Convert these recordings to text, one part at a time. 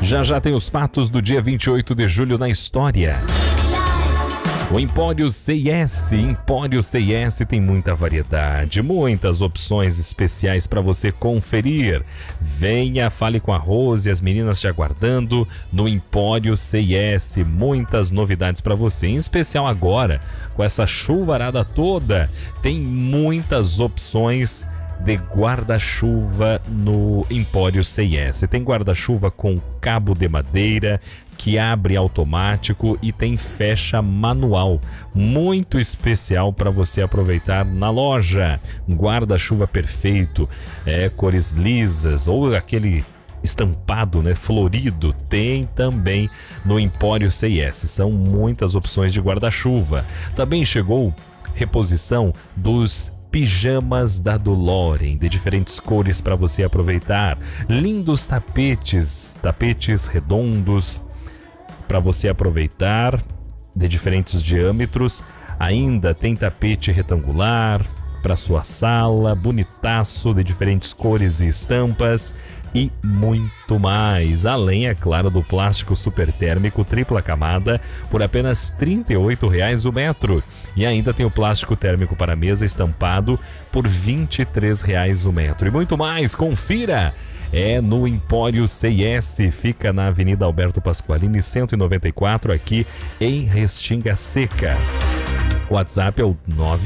Já já tem os fatos do dia 28 de julho na história. O Empório C&S. Empório C&S tem muita variedade, muitas opções especiais para você conferir. Venha, fale com a Rose, as meninas te aguardando no Empório C&S. Muitas novidades para você, em especial agora, com essa chuvarada toda. Tem muitas opções de guarda-chuva no Empório C&S. Tem guarda-chuva com cabo de madeira, que abre automático e tem fecha manual. Muito especial para você aproveitar na loja. Um guarda-chuva perfeito, cores lisas ou aquele estampado, florido, tem também no Empório C&S. São muitas opções de guarda-chuva. Também chegou reposição dos pijamas da Doloren, de diferentes cores para você aproveitar. Lindos tapetes redondos para você aproveitar, de diferentes diâmetros. Ainda tem tapete retangular para sua sala, bonitaço, de diferentes cores e estampas e muito mais. Além, é claro, do plástico super térmico tripla camada por apenas R$ 38,00 o metro. E ainda tem o plástico térmico para mesa estampado por R$ 23,00 o metro. E muito mais, confira! É no Empório C&S, fica na Avenida Alberto Pasqualini, 194, aqui em Restinga Seca. O WhatsApp é o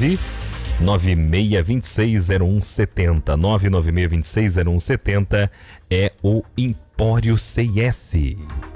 996260170. 996260170 é o Empório C&S.